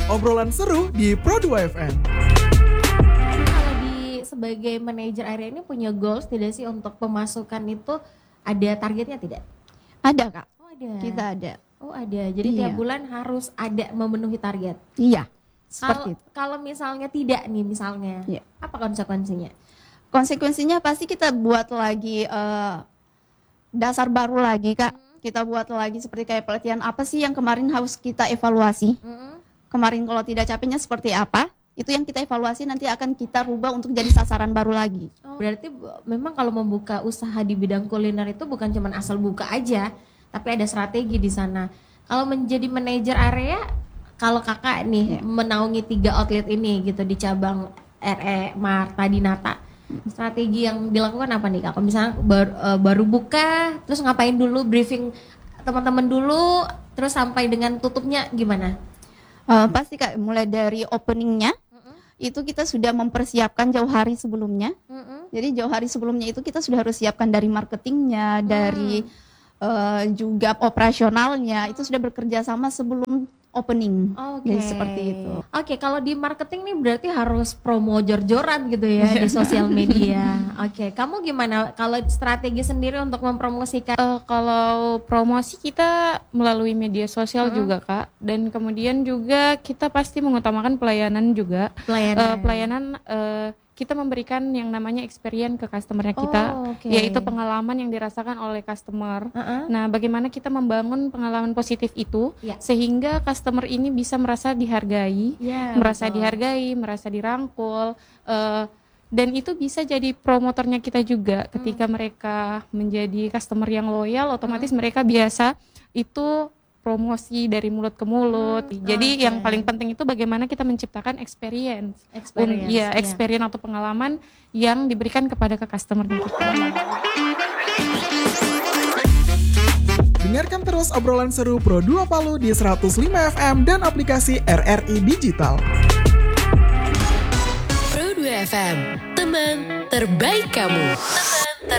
obrolan seru di Pro 2 FM. Kalau sebagai manajer area ini punya goals tidak sih untuk pemasukan itu, ada targetnya tidak? Ada Kak, Oh ada. kita ada. Oh ada, jadi Iya. tiap bulan harus ada memenuhi target. Iya, seperti itu. Kalau misalnya tidak nih misalnya, Iya. apa konsekuensinya? Konsekuensinya pasti kita buat lagi dasar baru lagi Kak. Kita buat lagi seperti kayak pelatihan apa sih yang kemarin harus kita evaluasi. Kemarin kalau tidak capeknya seperti apa, itu yang kita evaluasi nanti akan kita rubah untuk jadi sasaran baru lagi. Oh, berarti memang kalau membuka usaha di bidang kuliner itu bukan cuma asal buka aja, tapi ada strategi di sana. Kalau menjadi manajer area, kalau kakak nih menaungi 3 outlet ini gitu di cabang RE Marta Dinata, strategi yang dilakukan apa nih kak? Kalau misalnya baru buka, terus ngapain dulu, briefing teman-teman dulu, terus sampai dengan tutupnya gimana? Pasti Kak, mulai dari openingnya, itu kita sudah mempersiapkan jauh hari sebelumnya. Jadi jauh hari sebelumnya itu kita sudah harus siapkan dari marketingnya, dari juga operasionalnya, itu sudah bekerja sama sebelum opening. Jadi seperti itu. Oke, kalau di marketing nih berarti harus promo jor-joran gitu ya di sosial media. Oke, kamu gimana kalau strategi sendiri untuk mempromosikan? Kalau promosi kita melalui media sosial juga Kak, dan kemudian juga kita pasti mengutamakan pelayanan juga. Pelayanan kita memberikan yang namanya experience ke customer-nya kita, yaitu pengalaman yang dirasakan oleh customer. Nah, bagaimana kita membangun pengalaman positif itu sehingga customer ini bisa merasa dihargai, merasa dirangkul, dan itu bisa jadi promotornya kita juga. Ketika mereka menjadi customer yang loyal, otomatis mereka biasa itu promosi dari mulut ke mulut. Jadi yang paling penting itu bagaimana kita menciptakan experience atau pengalaman yang diberikan kepada customer kita. Dengarkan terus obrolan seru Pro 2 Palu di 105 FM dan aplikasi RRI Digital. Pro 2 FM, teman terbaik kamu.